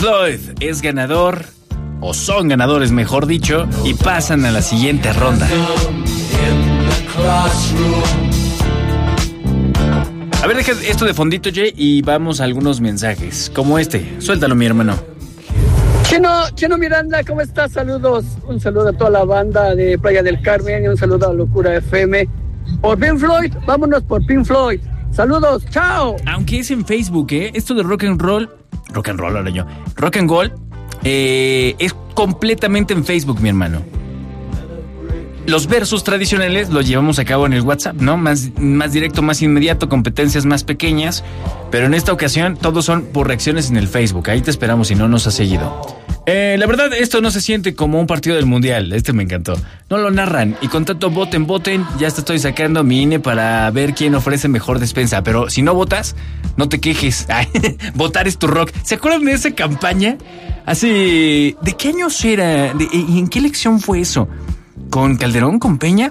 Floyd es ganador, o son ganadores mejor dicho, y pasan a la siguiente ronda. A ver, deja esto de fondito, Jay, y vamos a algunos mensajes, como este. Suéltalo, mi hermano. Chino Miranda, ¿cómo estás? Saludos. Un saludo a toda la banda de Playa del Carmen y un saludo a Locura FM. Por Pink Floyd, vámonos por Pink Floyd. Saludos, chao. Aunque es en Facebook, esto de rock and roll, ahora yo, rock and roll, es completamente en Facebook, mi hermano. Los versos tradicionales los llevamos a cabo en el WhatsApp, ¿no? Más directo, más inmediato, competencias más pequeñas. Pero en esta ocasión todos son por reacciones en el Facebook. Ahí te esperamos si no nos has seguido. La verdad, esto no se siente como un partido del Mundial. Este me encantó. No lo narran. Y con tanto voten. Ya te estoy sacando mi INE para ver quién ofrece mejor despensa. Pero si no votas, no te quejes. Votar es tu rock. ¿Se acuerdan de esa campaña? ¿De qué años era? ¿Y en qué elección fue eso? ¿Con Calderón? ¿Con Peña?